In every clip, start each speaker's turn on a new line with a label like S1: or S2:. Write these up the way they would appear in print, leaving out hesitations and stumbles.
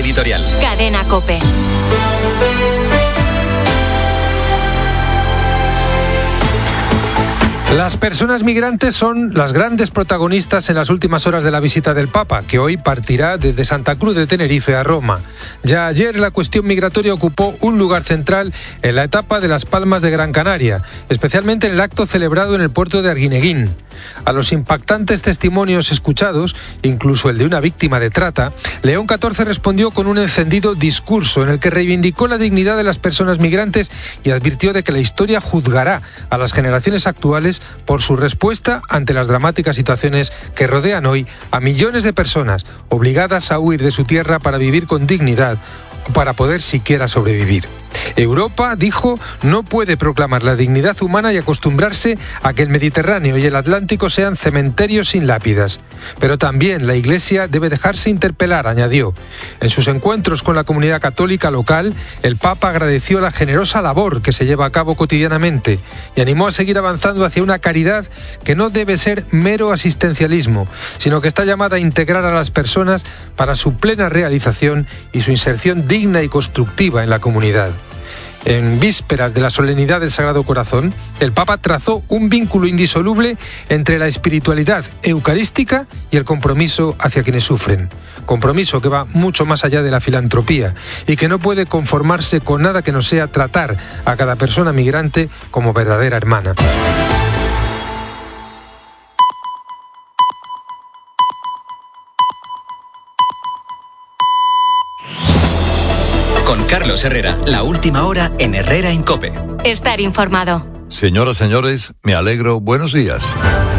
S1: editorial.
S2: Cadena COPE.
S3: Las personas migrantes son las grandes protagonistas en las últimas horas de la visita del Papa, que hoy partirá desde Santa Cruz de Tenerife a Roma. Ya ayer la cuestión migratoria ocupó un lugar central en la etapa de Las Palmas de Gran Canaria, especialmente en el acto celebrado en el puerto de Arguineguín. A los impactantes testimonios escuchados, incluso el de una víctima de trata, León XIV respondió con un encendido discurso en el que reivindicó la dignidad de las personas migrantes y advirtió de que la historia juzgará a las generaciones actuales por su respuesta ante las dramáticas situaciones que rodean hoy a millones de personas obligadas a huir de su tierra para vivir con dignidad o para poder siquiera sobrevivir. Europa, dijo, no puede proclamar la dignidad humana y acostumbrarse a que el Mediterráneo y el Atlántico sean cementerios sin lápidas. Pero también la Iglesia debe dejarse interpelar, añadió. En sus encuentros con la comunidad católica local, el Papa agradeció la generosa labor que se lleva a cabo cotidianamente y animó a seguir avanzando hacia una caridad que no debe ser mero asistencialismo, sino que está llamada a integrar a las personas para su plena realización y su inserción digna y constructiva en la comunidad. En vísperas de la solemnidad del Sagrado Corazón, el Papa trazó un vínculo indisoluble entre la espiritualidad eucarística y el compromiso hacia quienes sufren. Compromiso que va mucho más allá de la filantropía y que no puede conformarse con nada que no sea tratar a cada persona migrante como verdadera hermana.
S1: Con Carlos Herrera, la última hora en Herrera en COPE.
S2: Estar informado.
S4: Señoras, señores, me alegro. Buenos días.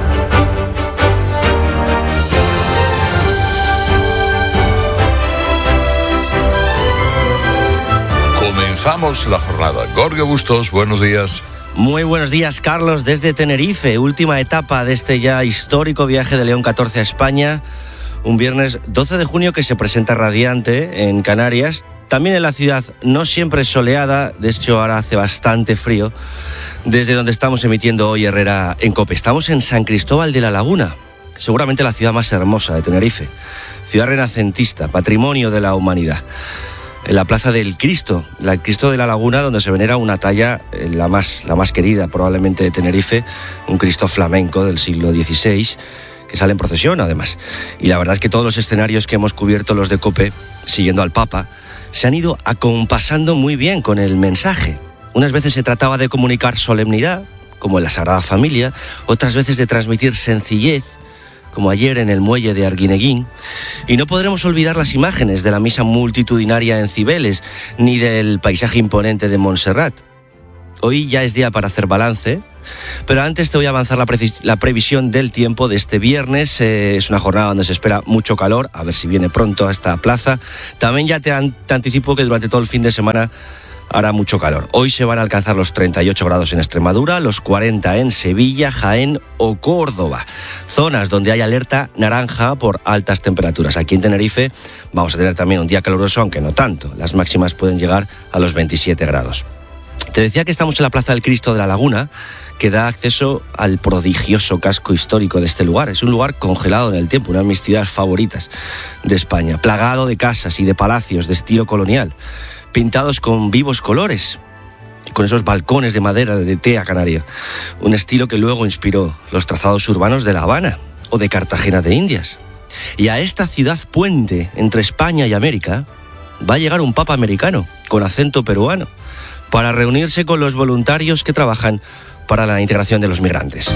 S4: Comenzamos la jornada. Jorge Bustos, buenos días.
S5: Muy buenos días, Carlos, desde Tenerife. Última etapa de este ya histórico viaje de León XIV a España. Un viernes 12 de junio que se presenta radiante en Canarias. También en la ciudad, no siempre soleada, de hecho ahora hace bastante frío, desde donde estamos emitiendo hoy Herrera en COPE. Estamos en San Cristóbal de la Laguna, seguramente la ciudad más hermosa de Tenerife, ciudad renacentista, patrimonio de la humanidad. En la Plaza del Cristo, el Cristo de la Laguna, donde se venera una talla, la más querida probablemente de Tenerife, un Cristo flamenco del siglo XVI, que sale en procesión además. Y la verdad es que todos los escenarios que hemos cubierto, los de COPE, siguiendo al Papa, se han ido acompasando muy bien con el mensaje. Unas veces se trataba de comunicar solemnidad, como en la Sagrada Familia, otras veces de transmitir sencillez, como ayer en el muelle de Arguineguín. Y no podremos olvidar las imágenes de la misa multitudinaria en Cibeles, ni del paisaje imponente de Montserrat. Hoy ya es día para hacer balance, pero antes te voy a avanzar la previsión del tiempo de este viernes. Es una jornada donde se espera mucho calor, a ver si viene pronto a esta plaza. También ya te anticipo que durante todo el fin de semana hará mucho calor. Hoy se van a alcanzar los 38 grados en Extremadura, los 40 en Sevilla, Jaén o Córdoba. Zonas donde hay alerta naranja por altas temperaturas. Aquí en Tenerife vamos a tener también un día caluroso, aunque no tanto. Las máximas pueden llegar a los 27 grados. Te decía que estamos en la Plaza del Cristo de la Laguna, que da acceso al prodigioso casco histórico de este lugar. Es un lugar congelado en el tiempo, una de mis ciudades favoritas de España, plagado de casas y de palacios de estilo colonial, pintados con vivos colores, con esos balcones de madera de tea canaria, un estilo que luego inspiró los trazados urbanos de La Habana o de Cartagena de Indias. Y a esta ciudad puente entre España y América va a llegar un papa americano con acento peruano para reunirse con los voluntarios que trabajan para la integración de los migrantes.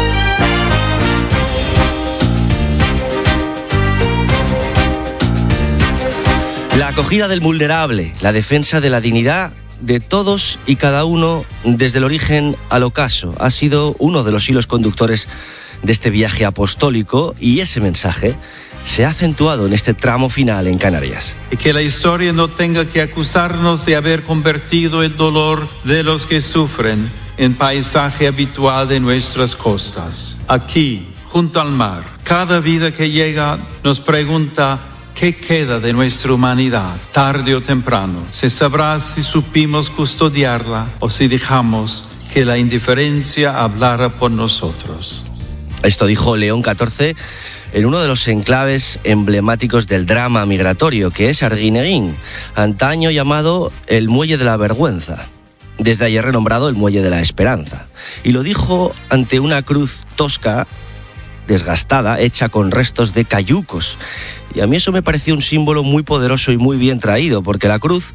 S5: La acogida del vulnerable, la defensa de la dignidad de todos y cada uno desde el origen al ocaso, ha sido uno de los hilos conductores de este viaje apostólico, y ese mensaje se ha acentuado en este tramo final en Canarias.
S6: Y que la historia no tenga que acusarnos de haber convertido el dolor de los que sufren en paisaje habitual de nuestras costas. Aquí, junto al mar, cada vida que llega nos pregunta ¿qué queda de nuestra humanidad? Tarde o temprano se sabrá si supimos custodiarla o si dejamos que la indiferencia hablara por nosotros.
S5: Esto dijo León XIV en uno de los enclaves emblemáticos del drama migratorio, que es Arguineguín, antaño llamado el Muelle de la Vergüenza, desde ayer renombrado el Muelle de la Esperanza. Y lo dijo ante una cruz tosca, desgastada, hecha con restos de cayucos. Y a mí eso me pareció un símbolo muy poderoso y muy bien traído, porque la cruz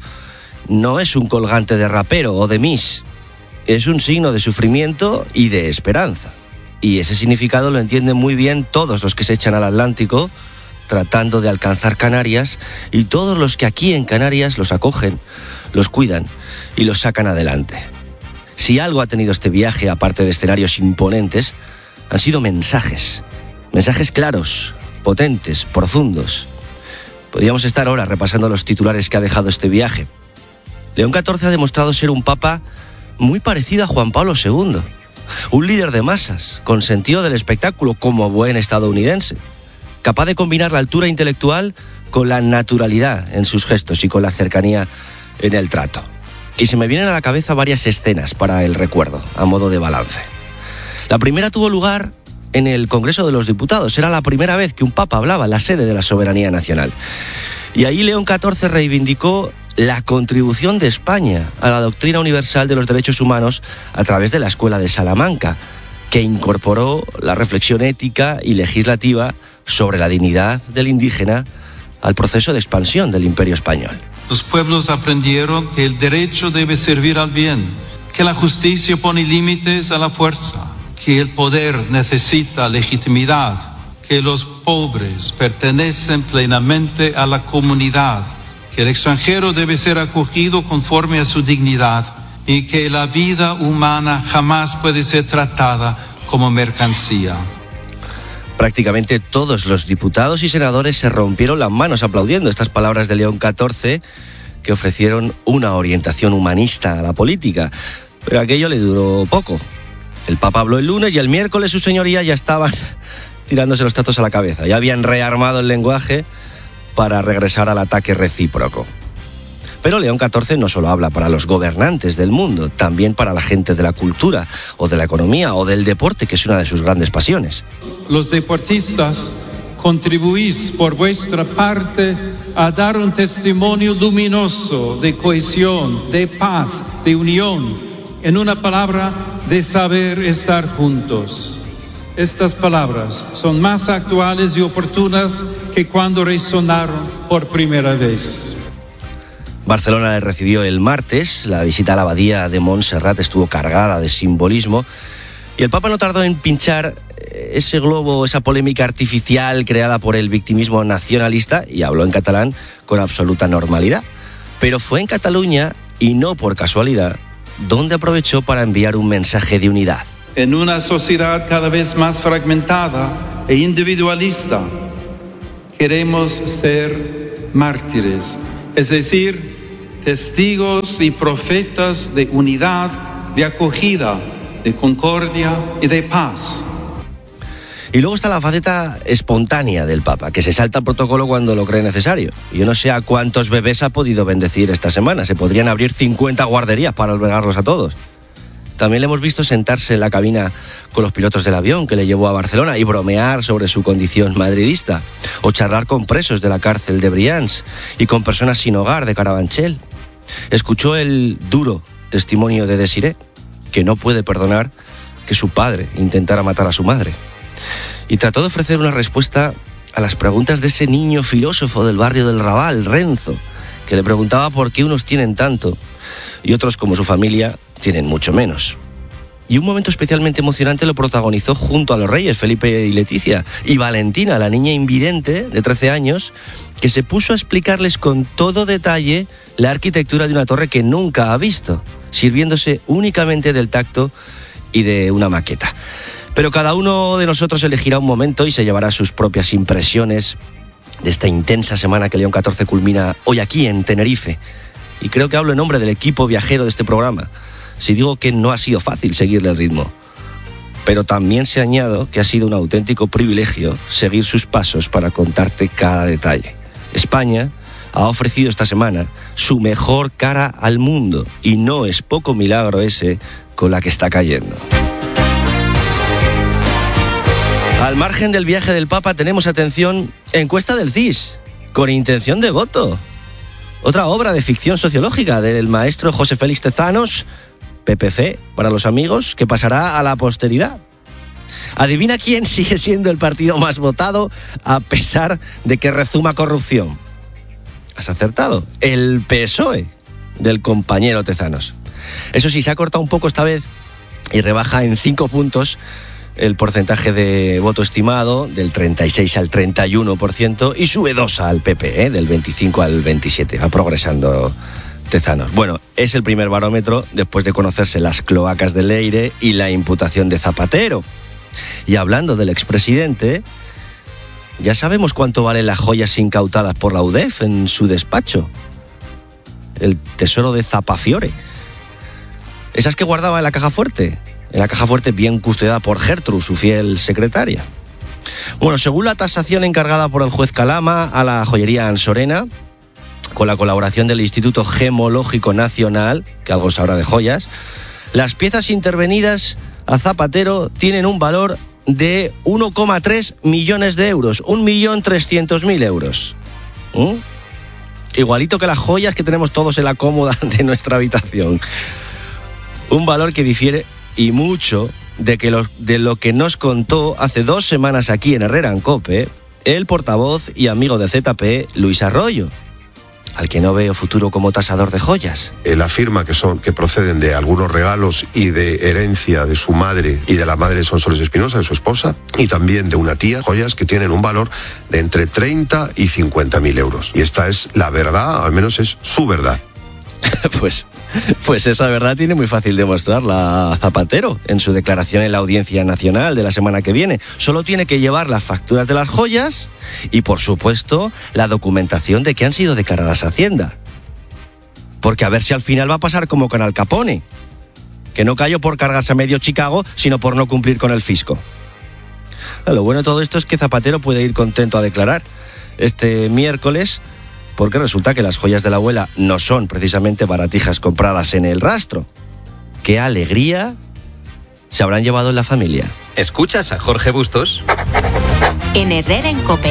S5: no es un colgante de rapero o de mis, es un signo de sufrimiento y de esperanza. Y ese significado lo entienden muy bien todos los que se echan al Atlántico tratando de alcanzar Canarias, y todos los que aquí en Canarias los acogen, los cuidan y los sacan adelante. Si algo ha tenido este viaje, aparte de escenarios imponentes, han sido mensajes claros, potentes, profundos. Podríamos estar horas repasando los titulares que ha dejado este viaje. León XIV ha demostrado ser un papa muy parecido a Juan Pablo II, un líder de masas, con sentido del espectáculo como buen estadounidense, capaz de combinar la altura intelectual con la naturalidad en sus gestos y con la cercanía en el trato. Y se me vienen a la cabeza varias escenas para el recuerdo, a modo de balance. La primera tuvo lugar en el Congreso de los Diputados. Era la primera vez que un papa hablaba en la sede de la soberanía nacional. Y ahí León XIV reivindicó la contribución de España a la doctrina universal de los derechos humanos a través de la Escuela de Salamanca, que incorporó la reflexión ética y legislativa sobre la dignidad del indígena al proceso de expansión del Imperio español.
S6: Los pueblos aprendieron que el derecho debe servir al bien, que la justicia pone límites a la fuerza, que el poder necesita legitimidad, que los pobres pertenecen plenamente a la comunidad, que el extranjero debe ser acogido conforme a su dignidad y que la vida humana jamás puede ser tratada como mercancía.
S5: Prácticamente todos los diputados y senadores se rompieron las manos aplaudiendo estas palabras de León XIV, que ofrecieron una orientación humanista a la política. Pero aquello le duró poco. El Papa habló el lunes y el miércoles su señoría ya estaban tirándose los tazos a la cabeza. Ya habían rearmado el lenguaje para regresar al ataque recíproco. Pero León XIV no solo habla para los gobernantes del mundo, también para la gente de la cultura, o de la economía, o del deporte, que es una de sus grandes pasiones.
S6: Los deportistas contribuís por vuestra parte a dar un testimonio luminoso de cohesión, de paz, de unión, en una palabra, de saber estar juntos. Estas palabras son más actuales y oportunas que cuando resonaron por primera vez.
S5: Barcelona le recibió el martes. La visita a la abadía de Montserrat estuvo cargada de simbolismo y el Papa no tardó en pinchar ese globo, esa polémica artificial creada por el victimismo nacionalista, y habló en catalán con absoluta normalidad. Pero fue en Cataluña, y no por casualidad, donde aprovechó para enviar un mensaje de unidad.
S6: En una sociedad cada vez más fragmentada e individualista, queremos ser mártires, es decir, testigos y profetas de unidad, de acogida, de concordia y de paz.
S5: Y luego está la faceta espontánea del Papa, que se salta el protocolo cuando lo cree necesario. Yo no sé a cuántos bebés ha podido bendecir esta semana. Se podrían abrir 50 guarderías para albergarlos a todos. También le hemos visto sentarse en la cabina con los pilotos del avión que le llevó a Barcelona y bromear sobre su condición madridista, o charlar con presos de la cárcel de Brians y con personas sin hogar de Carabanchel. Escuchó el duro testimonio de Desiré, que no puede perdonar que su padre intentara matar a su madre. Y trató de ofrecer una respuesta a las preguntas de ese niño filósofo del barrio del Raval, Renzo, que le preguntaba por qué unos tienen tanto y otros, como su familia, tienen mucho menos. Y un momento especialmente emocionante lo protagonizó junto a los reyes, Felipe y Leticia, y Valentina, la niña invidente de 13 años, que se puso a explicarles con todo detalle la arquitectura de una torre que nunca ha visto, sirviéndose únicamente del tacto y de una maqueta. Pero cada uno de nosotros elegirá un momento y se llevará sus propias impresiones de esta intensa semana que León XIV culmina hoy aquí en Tenerife. Y creo que hablo en nombre del equipo viajero de este programa si digo que no ha sido fácil seguirle el ritmo. Pero también se añado que ha sido un auténtico privilegio seguir sus pasos para contarte cada detalle. España ha ofrecido esta semana su mejor cara al mundo, y no es poco milagro ese con la que está cayendo. Al margen del viaje del Papa tenemos, atención, encuesta del CIS, con intención de voto. Otra obra de ficción sociológica del maestro José Félix Tezanos, PPC para los amigos, que pasará a la posteridad. Adivina quién sigue siendo el partido más votado a pesar de que rezuma corrupción. Has acertado, el PSOE del compañero Tezanos. Eso sí, se ha cortado un poco esta vez y rebaja en 5 puntos el porcentaje de voto estimado del 36 al 31% y sube 2 al PP, del 25 al 27. Va progresando Tezanos. Bueno, es el primer barómetro después de conocerse las cloacas de Leire y la imputación de Zapatero. Y hablando del expresidente, ya sabemos cuánto valen las joyas incautadas por la UDEF en su despacho. El tesoro de Zapafiore. Esas que guardaba en la caja fuerte. En la caja fuerte bien custodiada por Gertrude, su fiel secretaria. Bueno, según la tasación encargada por el juez Calama a la joyería Ansorena, con la colaboración del Instituto Gemológico Nacional, que algo sabrá de joyas, las piezas intervenidas a Zapatero tienen un valor de 1,3 millones de euros, 1.300.000 euros. Igualito que las joyas que tenemos todos en la cómoda de nuestra habitación. Un valor que difiere y mucho de lo que nos contó hace 2 semanas aquí en Herrera en COPE el portavoz y amigo de ZP, Luis Arroyo, al que no veo futuro como tasador de joyas.
S7: Él afirma que proceden de algunos regalos y de herencia de su madre y de la madre de Sonsoles Espinosa, de su esposa, y también de una tía, joyas que tienen un valor de entre 30 y 50.000 euros. Y esta es la verdad, al menos es su verdad. Pues esa verdad tiene muy fácil demostrarla Zapatero en su declaración en la Audiencia Nacional de la semana que viene. Solo tiene que llevar las facturas de las joyas y, por supuesto, la documentación de que han sido declaradas a Hacienda. Porque a ver si al final va a pasar como con Al Capone, que no cayó por cargarse a medio Chicago, sino por no cumplir con el fisco. Lo bueno de todo esto es que Zapatero puede ir contento a declarar este miércoles, porque resulta que las joyas de la abuela no son precisamente baratijas compradas en el rastro. ¡Qué alegría se habrán llevado en la familia!
S1: ¿Escuchas a Jorge Bustos?
S2: En Herrera en COPE.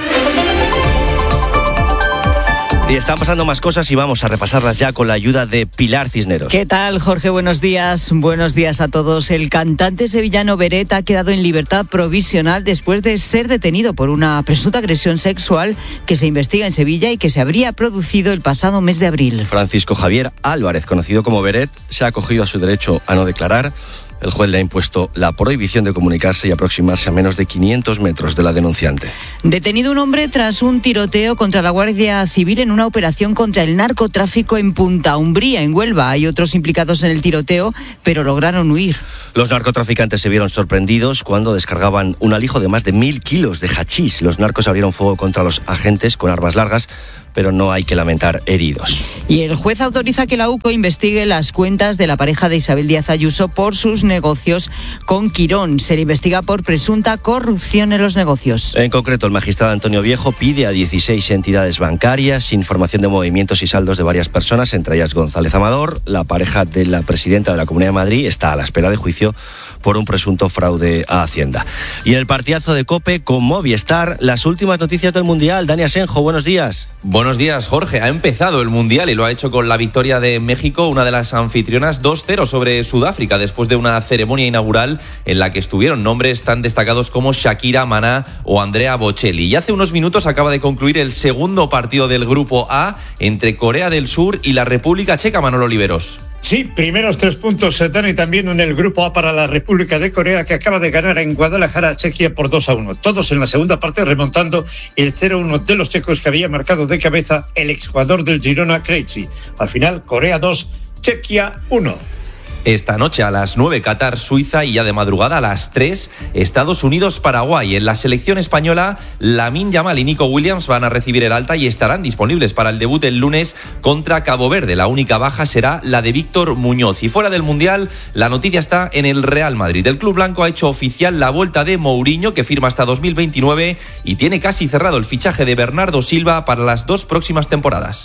S5: Y están pasando más cosas y vamos a repasarlas ya con la ayuda de Pilar Cisneros.
S8: ¿Qué tal, Jorge? Buenos días. Buenos días a todos. El cantante sevillano Beret ha quedado en libertad provisional después de ser detenido por una presunta agresión sexual que se investiga en Sevilla y que se habría producido el pasado mes de abril.
S5: Francisco Javier Álvarez, conocido como Beret, se ha acogido a su derecho a no declarar. El juez le ha impuesto la prohibición de comunicarse y aproximarse a menos de 500 metros de la denunciante.
S8: Detenido un hombre tras un tiroteo contra la Guardia Civil en una operación contra el narcotráfico en Punta Umbría, en Huelva. Hay otros implicados en el tiroteo, pero lograron huir.
S5: Los narcotraficantes se vieron sorprendidos cuando descargaban un alijo de más de 1.000 kilos de hachís. Los narcos abrieron fuego contra los agentes con armas largas, pero no hay que lamentar heridos.
S8: Y el juez autoriza que la UCO investigue las cuentas de la pareja de Isabel Díaz Ayuso por sus negocios con Quirón. Se le investiga por presunta corrupción en los negocios.
S5: En concreto, el magistrado Antonio Viejo pide a 16 entidades bancarias información de movimientos y saldos de varias personas, entre ellas González Amador. La pareja de la presidenta de la Comunidad de Madrid está a la espera de juicio por un presunto fraude a Hacienda. Y en el partidazo de COPE con Movistar, las últimas noticias del Mundial. Dani Asenjo, buenos días.
S9: Buenos días, Jorge. Ha empezado el Mundial y lo ha hecho con la victoria de México, una de las anfitrionas, 2-0 sobre Sudáfrica, después de una ceremonia inaugural en la que estuvieron nombres tan destacados como Shakira, Maná o Andrea Bocelli. Y hace unos minutos acaba de concluir el segundo partido del Grupo A entre Corea del Sur y la República Checa, Manolo Oliveros.
S10: Sí, primeros 3 puntos, Dani, también en el Grupo A para la República de Corea, que acaba de ganar en Guadalajara a Chequia por 2-1. Todos en la segunda parte remontando el 0-1 de los checos que había marcado de cabeza el exjugador del Girona, Krejci. Al final, Corea 2, Chequia 1.
S9: Esta noche a las 9 Qatar, Suiza, y ya de madrugada a las 3 Estados Unidos, Paraguay. En la selección española, Lamine Yamal y Nico Williams van a recibir el alta y estarán disponibles para el debut el lunes contra Cabo Verde. La única baja será la de Víctor Muñoz. Y fuera del Mundial, la noticia está en el Real Madrid. El club blanco ha hecho oficial la vuelta de Mourinho, que firma hasta 2029 y tiene casi cerrado el fichaje de Bernardo Silva para las 2 próximas temporadas.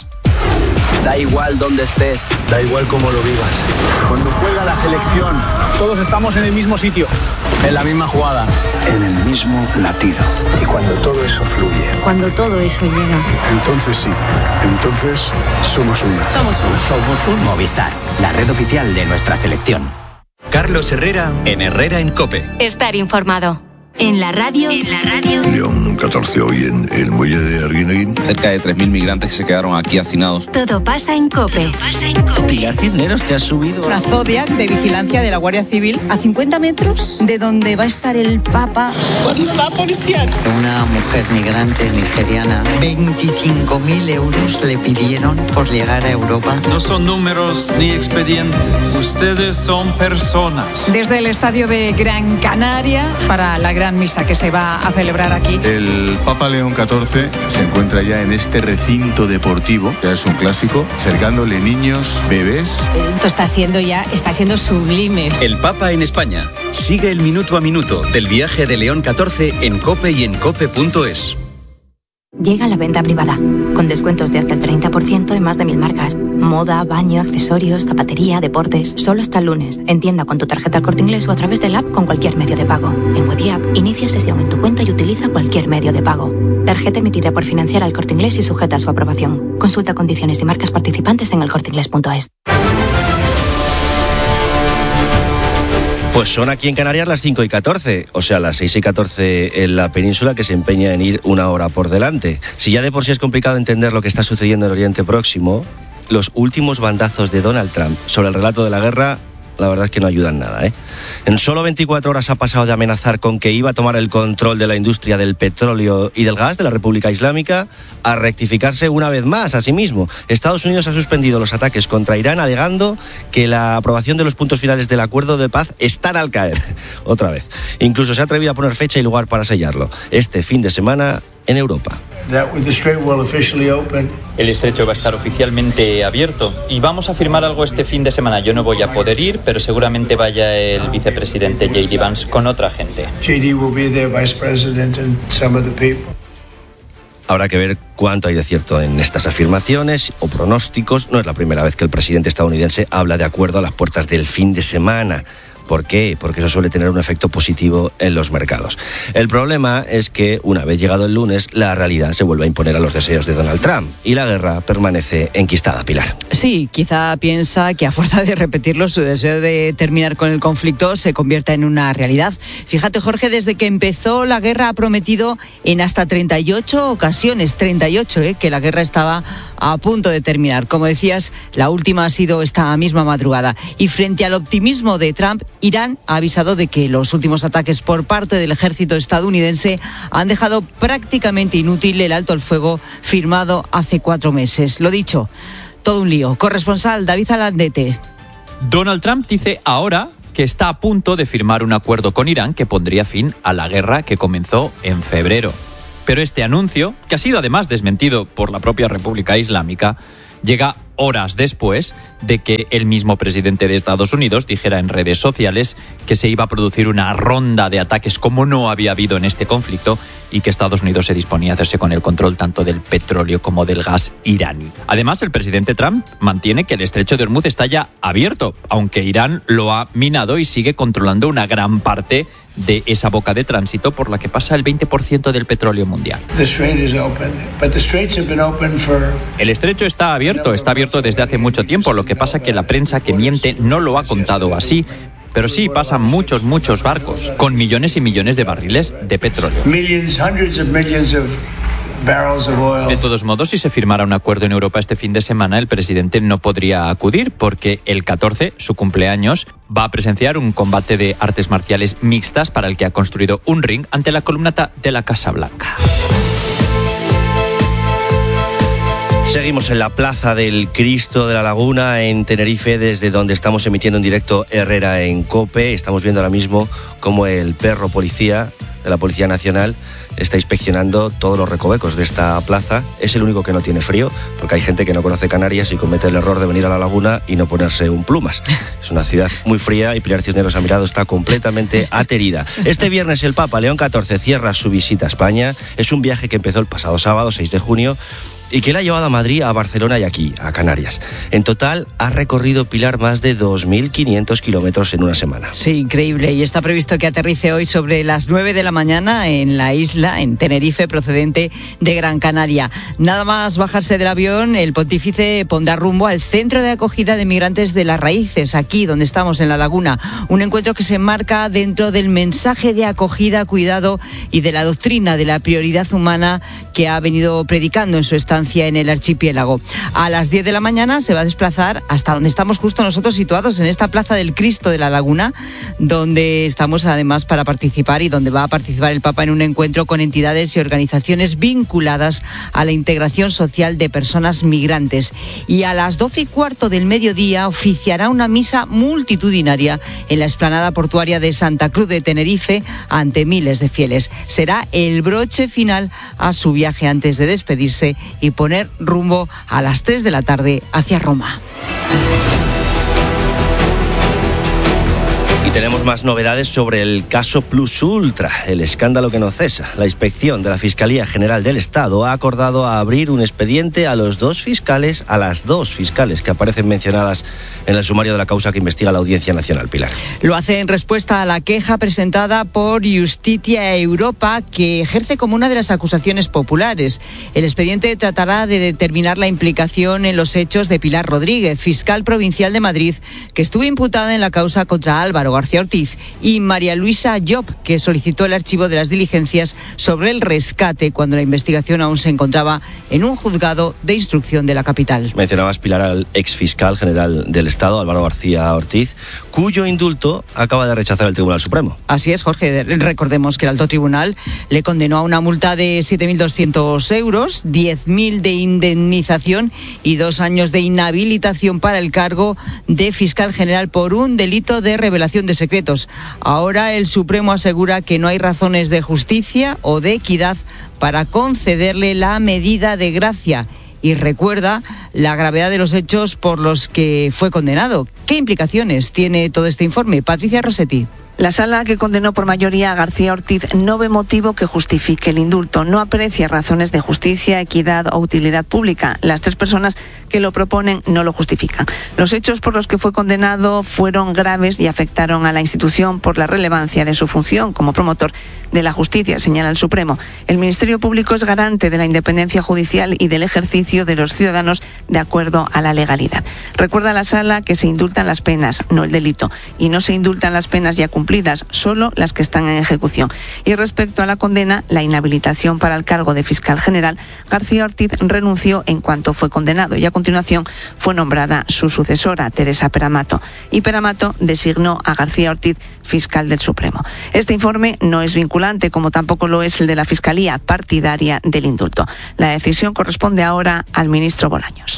S11: Da igual dónde estés, da igual cómo lo vivas. Cuando juega la selección, todos estamos en el mismo sitio, en la misma jugada, en el mismo latido. Y cuando todo eso fluye,
S12: cuando todo eso llega,
S11: entonces sí, entonces somos uno.
S12: Somos uno.
S13: Somos un Movistar, la red oficial de nuestra selección.
S1: Carlos Herrera en Herrera en COPE.
S2: Estar informado. En la radio.
S14: León 14 hoy en el muelle de Arguineguín.
S15: Cerca de 3.000 migrantes que se quedaron aquí hacinados.
S2: Todo pasa en COPE.
S5: Pilar Cisneros, te has subido.
S8: Una Zodiac de vigilancia de la Guardia Civil a 50 metros de donde va a estar el Papa.
S16: La policía.
S17: Una mujer migrante nigeriana, 25.000 euros le pidieron por llegar a Europa.
S6: No son números ni expedientes. Ustedes son personas.
S8: Desde el estadio de Gran Canaria para la gran misa que se va a celebrar aquí.
S14: El Papa León XIV se encuentra ya en este recinto deportivo, ya es un clásico, acercándole niños, bebés.
S12: Esto está siendo sublime.
S1: El Papa en España. Sigue el minuto a minuto del viaje de León XIV en COPE y en cope.es.
S2: Llega la venta privada, con descuentos de hasta el 30% en más de 1000 marcas. Moda, baño, accesorios, zapatería, deportes. Solo hasta el lunes. En tienda con tu tarjeta El Corte Inglés o a través del app con cualquier medio de pago. En Web y App, inicia sesión en tu cuenta y utiliza cualquier medio de pago. Tarjeta emitida por Financiera El Corte Inglés y sujeta a su aprobación. Consulta condiciones y marcas participantes en elcorteinglés.es.
S5: Pues son aquí en Canarias las 5:14, o sea, las 6:14 en la península, que se empeña en ir una hora por delante. Si ya de por sí es complicado entender lo que está sucediendo en Oriente Próximo, los últimos bandazos de Donald Trump sobre el relato de la guerra, la verdad es que no ayudan nada, ¿eh? En solo 24 horas ha pasado de amenazar con que iba a tomar el control de la industria del petróleo y del gas de la República Islámica a rectificarse una vez más a sí mismo. Estados Unidos ha suspendido los ataques contra Irán alegando que la aprobación de los puntos finales del acuerdo de paz están al caer. Otra vez. Incluso se ha atrevido a poner fecha y lugar para sellarlo. Este fin de semana en Europa.
S18: El estrecho va a estar oficialmente abierto y vamos a firmar algo este fin de semana. Yo no voy a poder ir, pero seguramente vaya el vicepresidente J.D. Vance con otra gente.
S5: Habrá que ver cuánto hay de cierto en estas afirmaciones o pronósticos. No es la primera vez que el presidente estadounidense habla de acuerdo a las puertas del fin de semana. ¿Por qué? Porque eso suele tener un efecto positivo en los mercados. El problema es que, una vez llegado el lunes, la realidad se vuelve a imponer a los deseos de Donald Trump y la guerra permanece enquistada, Pilar.
S8: Sí, quizá piensa que a fuerza de repetirlo, su deseo de terminar con el conflicto se convierta en una realidad. Fíjate, Jorge, desde que empezó la guerra ha prometido en hasta 38 ocasiones, 38, que la guerra estaba a punto de terminar. Como decías, la última ha sido esta misma madrugada. Y frente al optimismo de Trump, Irán ha avisado de que los últimos ataques por parte del ejército estadounidense han dejado prácticamente inútil el alto al fuego firmado hace 4 meses. Lo dicho, todo un lío. Corresponsal David Alandete.
S19: Donald Trump dice ahora que está a punto de firmar un acuerdo con Irán que pondría fin a la guerra que comenzó en febrero. Pero este anuncio, que ha sido además desmentido por la propia República Islámica, llega horas después de que el mismo presidente de Estados Unidos dijera en redes sociales que se iba a producir una ronda de ataques como no había habido en este conflicto y que Estados Unidos se disponía a hacerse con el control tanto del petróleo como del gas iraní. Además, el presidente Trump mantiene que el estrecho de Hormuz está ya abierto, aunque Irán lo ha minado y sigue controlando una gran parte de esa boca de tránsito por la que pasa el 20% del petróleo mundial. El estrecho está abierto desde hace mucho tiempo, lo que pasa que la prensa que miente no lo ha contado así. Pero sí, pasan muchos barcos con millones y millones de barriles de petróleo. De todos modos, si se firmara un acuerdo en Europa este fin de semana, el presidente no podría acudir porque el 14, su cumpleaños, va a presenciar un combate de artes marciales mixtas para el que ha construido un ring ante la columnata de la Casa Blanca.
S5: Seguimos en la Plaza del Cristo de la Laguna, en Tenerife, desde donde estamos emitiendo en directo Herrera en COPE. Estamos viendo ahora mismo cómo el perro policía de la Policía Nacional está inspeccionando todos los recovecos de esta plaza. Es el único que no tiene frío, porque hay gente que no conoce Canarias y comete el error de venir a la laguna y no ponerse un plumas. Es una ciudad muy fría y Pilar Cisneros ha mirado, está completamente aterida. Este viernes el Papa León XIV cierra su visita a España. Es un viaje que empezó el pasado sábado, 6 de junio, y que la ha llevado a Madrid, a Barcelona y aquí, a Canarias. En total ha recorrido Pilar más de 2.500 kilómetros en una semana.
S8: Sí, increíble. Y está previsto que aterrice hoy sobre las 9 de la mañana en la isla, en Tenerife, procedente de Gran Canaria. Nada más bajarse del avión, el pontífice pondrá rumbo al centro de acogida de migrantes de Las Raíces, aquí donde estamos, en La Laguna. Un encuentro que se enmarca dentro del mensaje de acogida, cuidado y de la doctrina de la prioridad humana que ha venido predicando en su estancia en el archipiélago. A las 10 de la mañana se va a desplazar hasta donde estamos justo nosotros situados, en esta Plaza del Cristo de La Laguna, donde estamos además para participar y donde va a participar el Papa en un encuentro con entidades y organizaciones vinculadas a la integración social de personas migrantes. Y a las 12:15 del mediodía oficiará una misa multitudinaria en la explanada portuaria de Santa Cruz de Tenerife ante miles de fieles. Será el broche final a su viaje antes de despedirse y poner rumbo a las 3 de la tarde hacia Roma.
S5: Y tenemos más novedades sobre el caso Plus Ultra, el escándalo que no cesa. La inspección de la Fiscalía General del Estado ha acordado abrir un expediente a las dos fiscales que aparecen mencionadas en el sumario de la causa que investiga la Audiencia Nacional. Pilar.
S8: Lo hace en respuesta a la queja presentada por Justitia Europa, que ejerce como una de las acusaciones populares. El expediente tratará de determinar la implicación en los hechos de Pilar Rodríguez, fiscal provincial de Madrid, que estuvo imputada en la causa contra Álvaro García Ortiz, y María Luisa Llop, que solicitó el archivo de las diligencias sobre el rescate cuando la investigación aún se encontraba en un juzgado de instrucción de la capital.
S5: Mencionabas, Pilar, al exfiscal general del Estado, Álvaro García Ortiz, cuyo indulto acaba de rechazar el Tribunal Supremo.
S8: Así es, Jorge. Recordemos que el alto tribunal le condenó a una multa de 7.200 euros, 10.000 de indemnización y 2 años de inhabilitación para el cargo de fiscal general por un delito de revelación de secretos. Ahora el Supremo asegura que no hay razones de justicia o de equidad para concederle la medida de gracia y recuerda la gravedad de los hechos por los que fue condenado. ¿Qué implicaciones tiene todo este informe? Patricia Rossetti.
S16: La sala que condenó por mayoría a García Ortiz no ve motivo que justifique el indulto. No aprecia razones de justicia, equidad o utilidad pública. Las 3 personas que lo proponen no lo justifican. Los hechos por los que fue condenado fueron graves y afectaron a la institución por la relevancia de su función como promotor de la justicia, señala el Supremo. El Ministerio Público es garante de la independencia judicial y del ejercicio de los ciudadanos de acuerdo a la legalidad. Recuerda a la sala que se indultan las penas, no el delito, y no se indultan las penas ya cumplidas, solo las que están en ejecución. Y respecto a la condena, la inhabilitación para el cargo de fiscal general, García Ortiz renunció en cuanto fue condenado y a continuación fue nombrada su sucesora, Teresa Peramato. Y Peramato designó a García Ortiz fiscal del Supremo. Este informe no es vinculante, como tampoco lo es el de la Fiscalía partidaria del indulto. La decisión corresponde ahora al ministro Bolaños.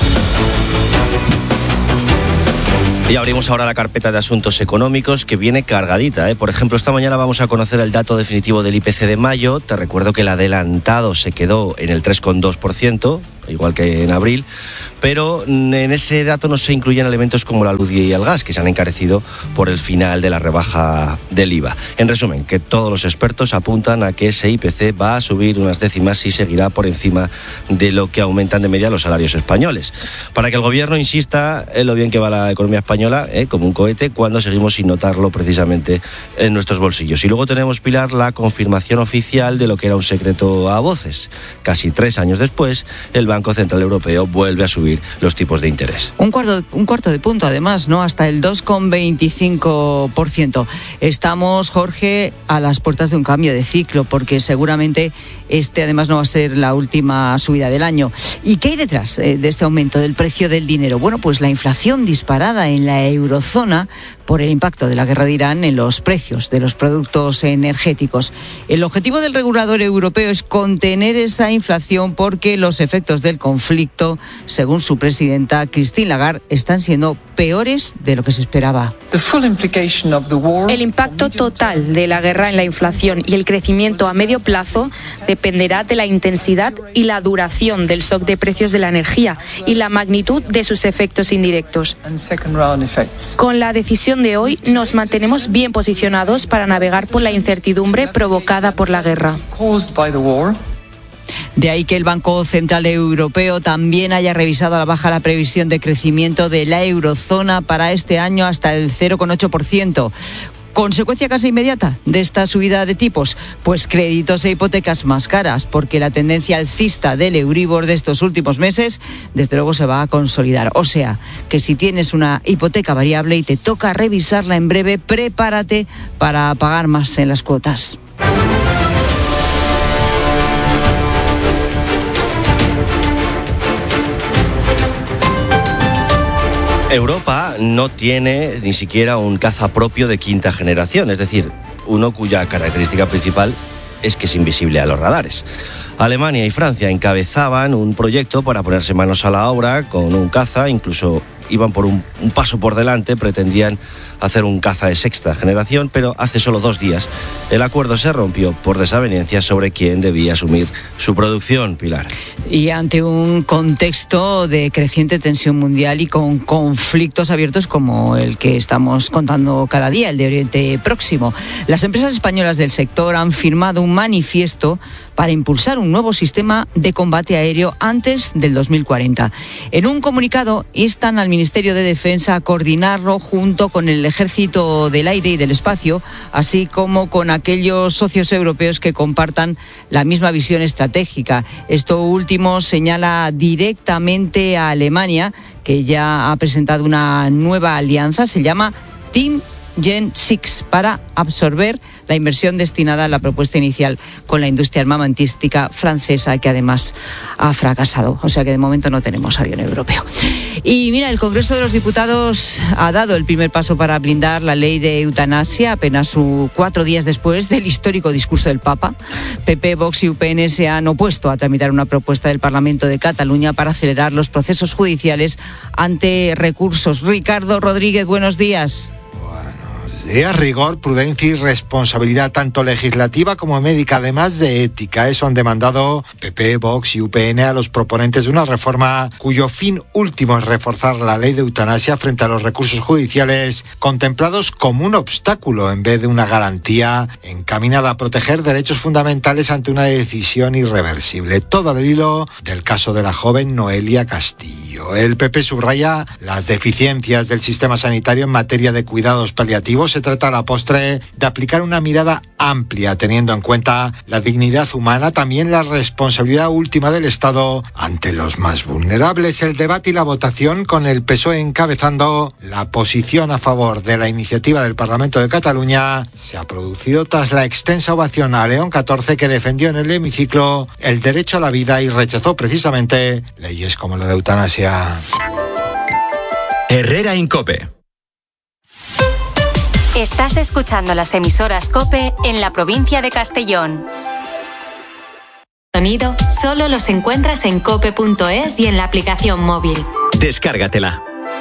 S5: Y abrimos ahora la carpeta de asuntos económicos, que viene cargadita, ¿eh? Por ejemplo, esta mañana vamos a conocer el dato definitivo del IPC de mayo. Te recuerdo que el adelantado se quedó en el 3,2%, igual que en abril, pero en ese dato no se incluyen elementos como la luz y el gas, que se han encarecido por el final de la rebaja del IVA. En resumen, que todos los expertos apuntan a que ese IPC va a subir unas décimas y seguirá por encima de lo que aumentan de media los salarios españoles. Para que el gobierno insista en lo bien que va la economía española, como un cohete, cuando seguimos sin notarlo precisamente en nuestros bolsillos. Y luego tenemos, Pilar, la confirmación oficial de lo que era un secreto a voces. Casi 3 años después, el Banco Central Europeo vuelve a subir los tipos de interés.
S8: Un cuarto de punto, además, ¿no? Hasta el 2,25%. Estamos, Jorge, a las puertas de un cambio de ciclo, porque seguramente además no va a ser la última subida del año. ¿Y qué hay detrás de este aumento del precio del dinero? Bueno, pues la inflación disparada en la eurozona por el impacto de la guerra de Irán en los precios de los productos energéticos. El objetivo del regulador europeo es contener esa inflación porque los efectos del conflicto, según su presidenta Christine Lagarde, están siendo peores de lo que se esperaba.
S20: El impacto total de la guerra en la inflación y el crecimiento a medio plazo dependerá de la intensidad y la duración del shock de precios de la energía y la magnitud de sus efectos indirectos. Con la decisión de hoy nos mantenemos bien posicionados para navegar por la incertidumbre provocada por la guerra.
S8: De ahí que el Banco Central Europeo también haya revisado a la baja la previsión de crecimiento de la eurozona para este año hasta el 0,8%. ¿Consecuencia casi inmediata de esta subida de tipos? Pues créditos e hipotecas más caras, porque la tendencia alcista del Euribor de estos últimos meses, desde luego, se va a consolidar. O sea, que si tienes una hipoteca variable y te toca revisarla en breve, prepárate para pagar más en las cuotas.
S5: Europa no tiene ni siquiera un caza propio de quinta generación, es decir, uno cuya característica principal es que es invisible a los radares. Alemania y Francia encabezaban un proyecto para ponerse manos a la obra con un caza, incluso iban por un paso por delante, pretendían hacer un caza de sexta generación, pero hace solo 2 días el acuerdo se rompió por desavenencias sobre quién debía asumir su producción, Pilar.
S8: Y ante un contexto de creciente tensión mundial y con conflictos abiertos como el que estamos contando cada día, el de Oriente Próximo, las empresas españolas del sector han firmado un manifiesto para impulsar un nuevo sistema de combate aéreo antes del 2040. En un comunicado instan al Ministerio de Defensa a coordinarlo junto con el Ejército del Aire y del Espacio, así como con aquellos socios europeos que compartan la misma visión estratégica. Esto último señala directamente a Alemania, que ya ha presentado una nueva alianza, se llama Team Gen 6, para absorber la inversión destinada a la propuesta inicial con la industria armamentística francesa, que además ha fracasado. O sea que de momento no tenemos avión europeo. Y mira, el Congreso de los Diputados ha dado el primer paso para blindar la ley de eutanasia apenas 4 días después del histórico discurso del Papa. PP, Vox y UPN se han opuesto a tramitar una propuesta del Parlamento de Cataluña para acelerar los procesos judiciales ante recursos. Ricardo Rodríguez, buenos días.
S21: Rigor, prudencia y responsabilidad tanto legislativa como médica, además de ética. Eso han demandado PP, Vox y UPN a los proponentes de una reforma cuyo fin último es reforzar la ley de eutanasia frente a los recursos judiciales contemplados como un obstáculo en vez de una garantía encaminada a proteger derechos fundamentales ante una decisión irreversible. Todo al hilo del caso de la joven Noelia Castillo. El PP subraya las deficiencias del sistema sanitario en materia de cuidados paliativos. Se trata a la postre de aplicar una mirada amplia, teniendo en cuenta la dignidad humana, también la responsabilidad última del Estado ante los más vulnerables. El debate y la votación, con el PSOE encabezando la posición a favor de la iniciativa del Parlamento de Cataluña, se ha producido tras la extensa ovación a León XIV, que defendió en el hemiciclo el derecho a la vida y rechazó precisamente leyes como la de eutanasia.
S1: Herrera Incope.
S2: Estás escuchando las emisoras COPE en la provincia de Castellón. Sonido solo los encuentras en cope.es y en la aplicación móvil.
S1: Descárgatela.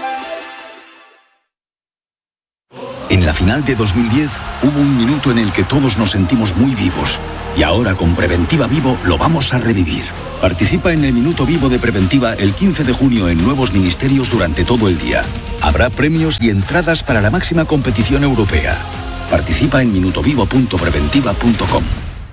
S22: En la final de 2010 hubo un minuto en el que todos nos sentimos muy vivos. Y ahora con Preventiva Vivo lo vamos a revivir. Participa en el Minuto Vivo de Preventiva el 15 de junio en nuevos ministerios durante todo el día. Habrá premios y entradas para la máxima competición europea. Participa en minutovivo.preventiva.com.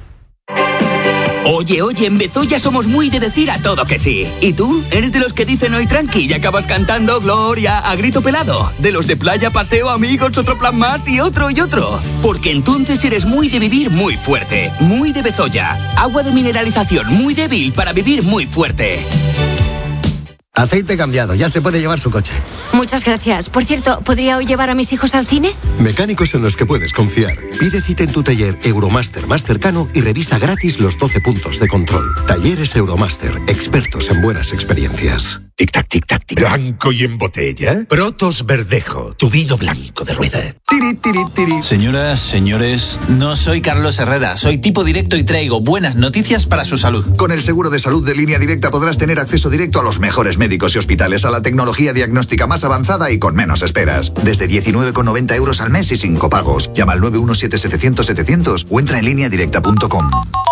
S23: Oye, en Bezoya somos muy de decir a todo que sí. ¿Y tú? ¿Eres de los que dicen hoy tranqui y acabas cantando Gloria a grito pelado? ¿De los de playa, paseo, amigos, otro plan más y otro y otro? Porque entonces eres muy de vivir muy fuerte. Muy de Bezoya. Agua de mineralización muy débil para vivir muy fuerte.
S24: Aceite cambiado, ya se puede llevar su coche.
S2: Muchas gracias. Por cierto, ¿podría hoy llevar a mis hijos al cine?
S24: Mecánicos en los que puedes confiar. Pide cita en tu taller Euromaster más cercano y revisa gratis los 12 puntos de control. Talleres Euromaster, expertos en buenas experiencias.
S25: Tic-tac, tic-tac, tic. ¿Blanco y en botella? Protos Verdejo, tu vino blanco de rueda.
S24: Tiri, tiri, tiri.
S26: Señoras, señores, no soy Carlos Herrera, soy tipo directo y traigo buenas noticias para su salud.
S24: Con el seguro de salud de Línea Directa podrás tener acceso directo a los mejores médicos y hospitales, a la tecnología diagnóstica más avanzada y con menos esperas. Desde 19,90 euros al mes y sin copagos. Llama al 917-700-700 o entra en lineadirecta.com.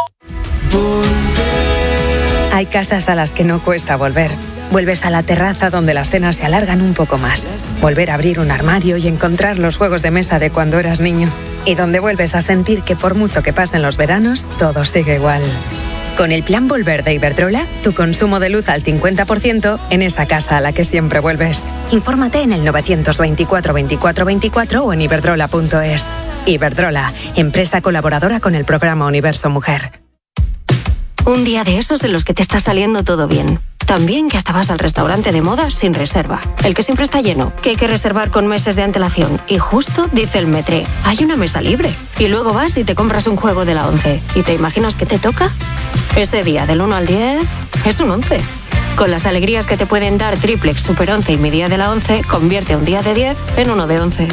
S27: Hay casas a las que no cuesta volver. Vuelves a la terraza donde las cenas se alargan un poco más. Volver a abrir un armario y encontrar los juegos de mesa de cuando eras niño. Y donde vuelves a sentir que por mucho que pasen los veranos, todo sigue igual. Con el plan Volver de Iberdrola, tu consumo de luz al 50% en esa casa a la que siempre vuelves. Infórmate en el 924 24 24 o en iberdrola.es. Iberdrola, empresa colaboradora con el programa Universo Mujer.
S3: Un día de esos en los que te está saliendo todo bien. Tan bien que hasta vas al restaurante de moda sin reserva. El que siempre está lleno, que hay que reservar con meses de antelación. Y justo dice el Metre, hay una mesa libre. Y luego vas y te compras un juego de la 11. ¿Y te imaginas qué te toca? Ese día del 1 al 10 es un 11. Con las alegrías que te pueden dar Triplex, Super 11 y mi día de la 11, convierte un día de 10 en uno de 11.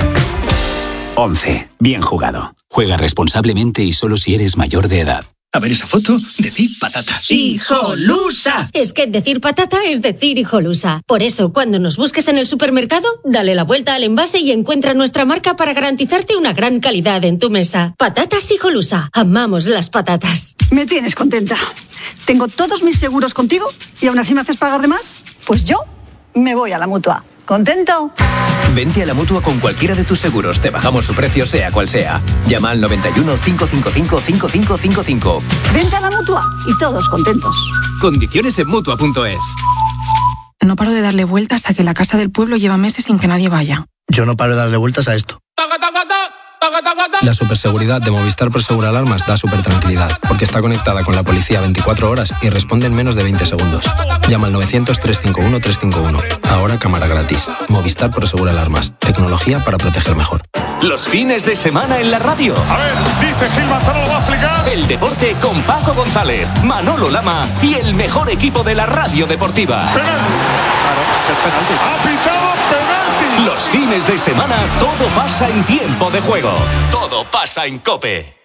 S4: 11. Bien jugado. Juega responsablemente y solo si eres mayor de edad.
S7: A ver esa foto, decir patata. ¡Hijolusa!
S3: Es que decir patata es decir hijolusa. Por eso, cuando nos busques en el supermercado, dale la vuelta al envase y encuentra nuestra marca para garantizarte una gran calidad en tu mesa. Patatas hijolusa. Amamos las patatas.
S9: Me tienes contenta. Tengo todos mis seguros contigo y aún así me haces pagar de más. Pues yo me voy a la Mutua. ¿Contento?
S10: Vente a la Mutua con cualquiera de tus seguros. Te bajamos su precio sea cual sea. Llama al 91 555 5555.
S9: Vente a la Mutua y todos contentos.
S10: Condiciones en Mutua.es.
S11: No paro de darle vueltas a que la casa del pueblo lleva meses sin que nadie vaya.
S13: Yo no paro de darle vueltas a esto.
S28: La superseguridad de Movistar Prosegur Alarmas da supertranquilidad, porque está conectada con la policía 24 horas y responde en menos de 20 segundos. Llama al 900-351-351. Ahora cámara gratis. Movistar Prosegur Alarmas. Tecnología para proteger mejor.
S29: Los fines de semana en la radio.
S30: A ver, dice Gil Manzano, lo va a explicar.
S29: El deporte con Paco González, Manolo Lama y el mejor equipo de la radio deportiva.
S30: Penalti.
S29: Claro, es penalti.
S30: Ha pitado penalti.
S29: Los fines de semana todo pasa en tiempo de juego. Todo pasa en COPE.